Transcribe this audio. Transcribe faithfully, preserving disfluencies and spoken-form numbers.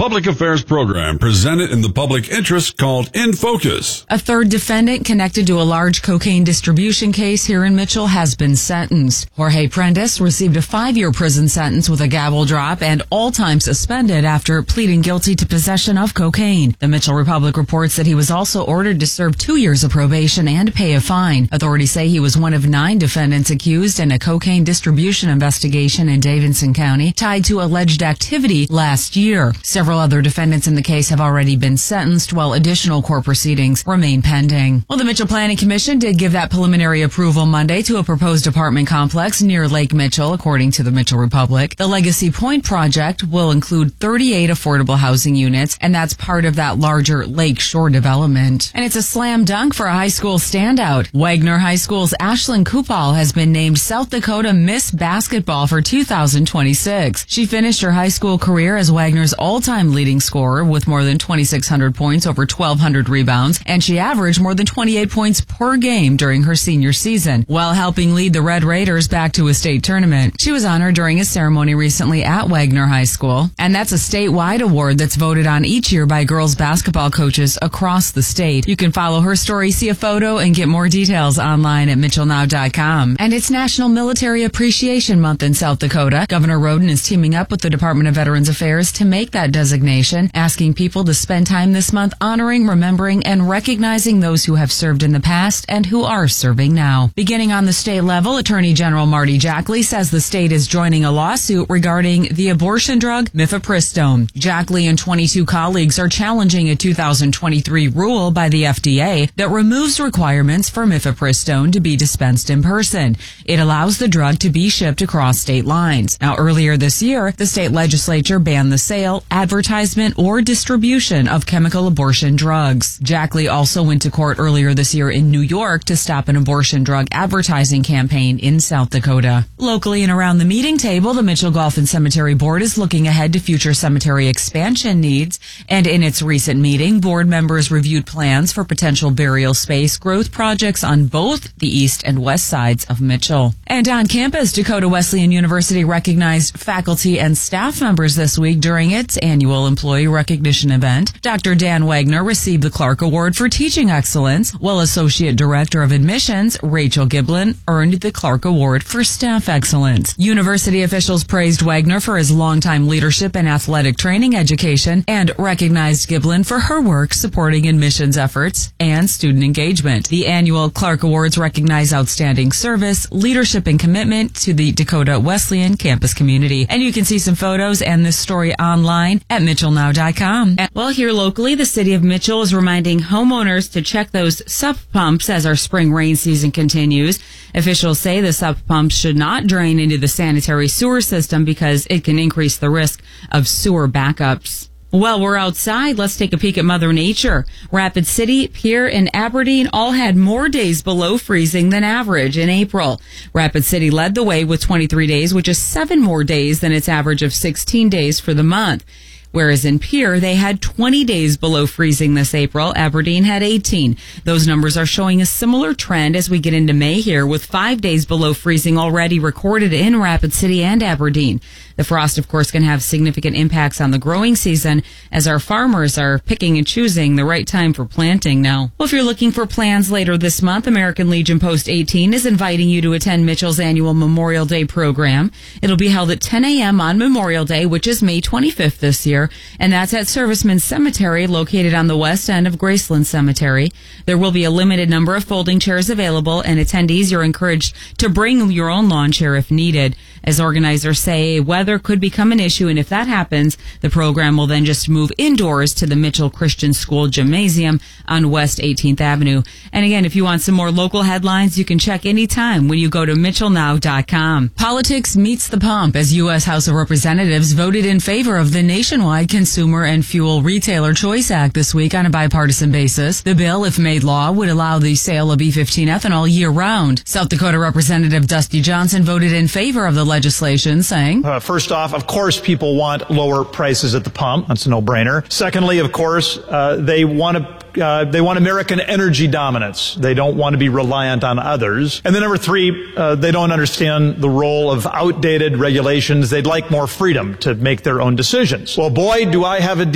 public affairs program presented in the public interest called In Focus. A third defendant connected to a large cocaine distribution case here in Mitchell has been sentenced. Jorge Prendes received a five-year prison sentence with a gavel drop and all time suspended after pleading guilty to possession of cocaine. The Mitchell Republic reports that he was also ordered to serve two years of probation and pay a fine. Authorities say he was one of nine defendants accused in a cocaine distribution investigation in Davidson County tied to alleged activity last year. Several other defendants in the case have already been sentenced, while additional court proceedings remain pending. Well, the Mitchell Planning Commission did give that preliminary approval Monday to a proposed apartment complex near Lake Mitchell, according to the Mitchell Republic. The Legacy Point project will include thirty-eight affordable housing units, and that's part of that larger Lake Shore development. And it's a slam dunk for a high school standout. Wagner High School's Ashlyn Kupal has been named South Dakota Miss Basketball for two thousand twenty-six. She finished her high school career as Wagner's all-time leading scorer with more than twenty-six hundred points, over twelve hundred rebounds, and she averaged more than twenty-eight points per game during her senior season, while helping lead the Red Raiders back to a state tournament. She was honored during a ceremony recently at Wagner High School, and that's a statewide award that's voted on each year by girls basketball coaches across the state. You can follow her story, see a photo, and get more details online at mitchell now dot com. And it's National Military Appreciation Month in South Dakota. Governor Roden is teaming up with the Department of Veterans Affairs to make that designation, asking people to spend time this month honoring, remembering, and recognizing those who have served in the past and who are serving now. Beginning on the state level, Attorney General Marty Jackley says the state is joining a lawsuit regarding the abortion drug mifepristone. Jackley and twenty-two colleagues are challenging a two thousand twenty-three rule by the F D A that removes requirements for mifepristone to be dispensed in person. It allows the drug to be shipped across state lines. Now, earlier this year, the state legislature banned the sale, advertisement, or distribution of chemical abortion drugs. Jackley also went to court earlier this year in New York to stop an abortion drug advertising campaign in South Dakota. Locally and around the meeting table, the Mitchell Golf and Cemetery Board is looking ahead to future cemetery expansion needs, and in its recent meeting, board members reviewed plans for potential burial space growth projects on both the east and west sides of Mitchell. And on campus, Dakota Wesleyan University recognized faculty and staff members this week during its annual employee recognition event. Doctor Dan Wagner received the Clark Award for Teaching Excellence, while Associate Director of Admissions Rachel Giblin earned the Clark Award for Staff Excellence. University officials praised Wagner for his longtime leadership in athletic training education and recognized Giblin for her work supporting admissions efforts and student engagement. The annual Clark Awards recognize outstanding service, leadership, and commitment to the Dakota Wesleyan campus community. And you can see some photos and this story online at mitchell now dot com. And well, here locally, the city of Mitchell is reminding homeowners to check those sump pumps as our spring rain season continues. Officials say the sump pumps should not drain into the sanitary sewer system because it can increase the risk of sewer backups. Well, we're outside. Let's take a peek at Mother Nature. Rapid City, Pierre, and Aberdeen all had more days below freezing than average in April. Rapid City led the way with twenty-three days, which is seven more days than its average of sixteen days for the month. Whereas in Pierre, they had twenty days below freezing this April. Aberdeen had eighteen. Those numbers are showing a similar trend as we get into May here, with five days below freezing already recorded in Rapid City and Aberdeen. The frost, of course, can have significant impacts on the growing season as our farmers are picking and choosing the right time for planting now. Well, if you're looking for plans later this month, American Legion Post eighteen is inviting you to attend Mitchell's annual Memorial Day program. It'll be held at ten a.m. on Memorial Day, which is May twenty-fifth this year, and that's at Servicemen's Cemetery, located on the west end of Graceland Cemetery. There will be a limited number of folding chairs available, and attendees are encouraged to bring your own lawn chair if needed. As organizers say, weather could become an issue, and if that happens, the program will then just move indoors to the Mitchell Christian School Gymnasium on West eighteenth Avenue. And again, if you want some more local headlines, you can check anytime when you go to mitchell now dot com. Politics meets the pump as U S House of Representatives voted in favor of the nationwide Consumer and Fuel Retailer Choice Act this week on a bipartisan basis. The bill, if made law, would allow the sale of E fifteen ethanol year-round. South Dakota Representative Dusty Johnson voted in favor of the legislation, saying, uh, First off, of course, people want lower prices at the pump. That's a no-brainer. Secondly, of course, uh, they want to Uh, they want American energy dominance. They don't want to be reliant on others. And then number three, uh, they don't understand the role of outdated regulations. They'd like more freedom to make their own decisions. Well, boy, do I have a